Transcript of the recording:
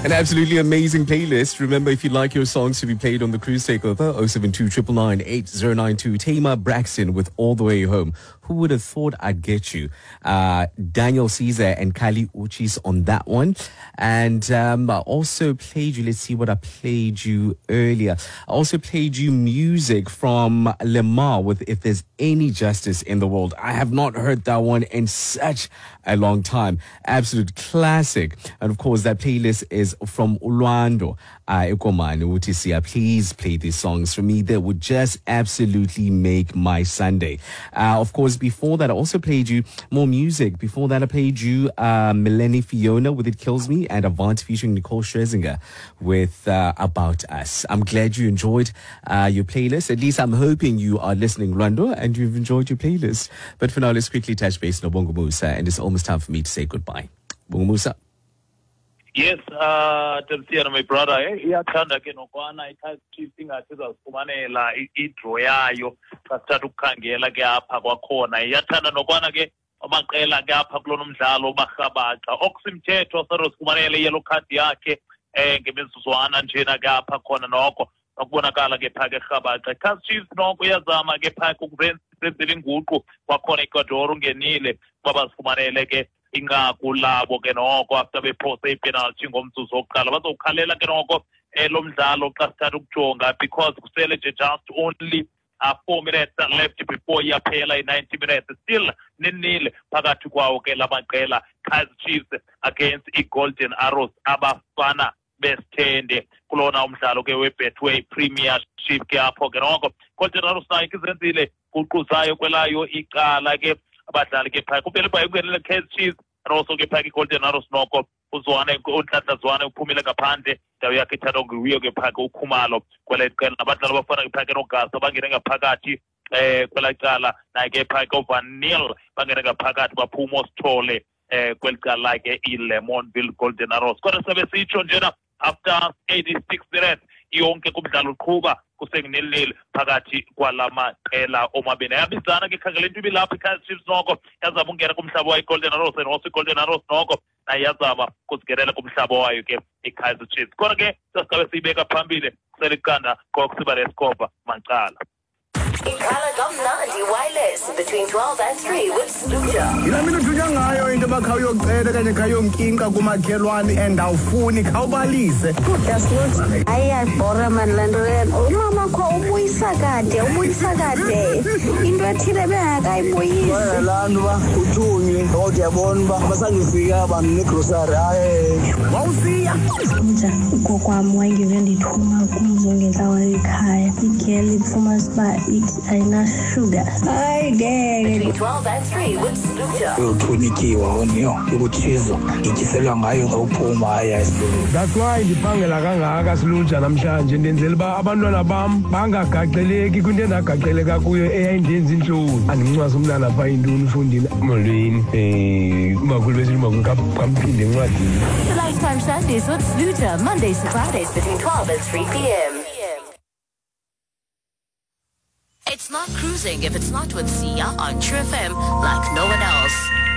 An absolutely amazing playlist. Remember, if you'd like your songs to be played on the Cruise Takeover, 072 999 8092. Tamar Braxton with All the Way Home. Who would have thought I'd get you? Daniel Caesar and Kali Uchis on that one. And I also played you, let's see what I played you earlier. I also played you music from Lemar with If There's Any Justice in the World. I have not heard that one in such a long time. Absolute classic. And of course, that playlist is from Ulwando. Ekomani Utisia. Please play these songs for me. They would just absolutely make my Sunday. Of course, before that, I also played you more music. Before that, I played you Melanie Fiona with It Kills Me and Avant featuring Nicole Scherzinger with About Us. I'm glad you enjoyed your playlist. At least I'm hoping you are listening, Rando, and you've enjoyed your playlist. But for now, let's quickly touch base on Bongo Musa, and it's almost time for me to say goodbye. Bongo Musa. Yes, Temsiana, my brother, iyathanda ke nokwana ithi ingathi uzasifumanela i-draw yayo sasithatha ukukhangela ke apha kwakhona. Iyathanda nokwana ke amaqela ke apha kulona umdlalo obarhabaxa okusimthetho sarosifumanele yellow card yakhe ngemizuzwana njena ke apha khona noko akubonakala ke pha ke rhabaxa. Kaizer Chiefs noko uyazama ke pha ukuzenzela inguqu kwakhona iEcuador ungenile babasifumanele ke ingaku labo ke noko after bephose ipenalty ngomzuzu wokuqala bazokhalela ke noko lo mdlalo xa sithatha ukujonga because kusele just only 4 minutes left before iyaphela i-90 minutes still ninile phakathi kwawo ke lamaqela Kaizer Chiefs against i-Golden Arrows abafana besithende kulona umdlalo ke we-Betway Premiership ke apho ke noko Golden Arrows nayo izenzile kuquzayo kwelayo icala ke abadlali ke phaya kumele bayokungenela Kaizer Chiefs also ke phaya iGolden Arrows noko uzwane unhlanhla uphumile ngaphandle ndawo yakhe ithatha nguwiyo ke phaya ukhumalo kweleqela abadlali abafana ke phaya noGasa bangene ngaphakathi kwelacala naye ke phaya uVanil bangene ngaphakathi baphuma osithole kwelicala ke iLemontville Golden Arrows. Kodwa sabe sitsho njena after 86 minutes yonke kumdlalo uqhuba kusenginilile phakathi kwalamaqela omabini. Yabizana ke khangela into ibilapha iKaizer Chiefs noko yazama ungena kumhlaba wayo iGolden Arrows and also iGolden Arrows noko naye yazama kuzigerela kumhlaba wayo ke iKaizer Chiefs. Kodwa ke sasicabe siyibeka phambili kuseliqanda kokusiba lesikhoba macala. Ikhala kamnandi wireless between 12 and 3 with Sluja. Yila mina uthunya ngayo into bakhayo yokucela kanye khayonkinka kumakhelwane and awufuni khawubalise. Yasluja. Ayayibhora man lento yena. Umama kho ubuyisa kade. Into ethile bengakayibuyisi. Abantu ba uthunye ngothi yabona ba basangifika abantu negrocery hayi. Wawusiya. Sluja ugokwami wayengive ndithuma kumzongeza wayekhaya. Igeli ifuma siba ayina sugar. Between 12 and 3 with Sluja. Uthunyikiwa woniyo ukuthizo ikiselwa ngayo ngawuphuma haya isibulo. That's why ndiphangela kangaka Sluja namhlanje ndenzela ba abantwana bam bangagaqeleki kwinto endagaqeleka kuyo eyayindenza inhloni. Andincwaza umntana pha intoni ufundile molweni umakhulu besithi kamphinde encwadini. The Lifetime Sundays with Sluja, Mondays to Fridays between 12 and 3 p.m. It's not cruising if it's not with Sia on True FM like no one else.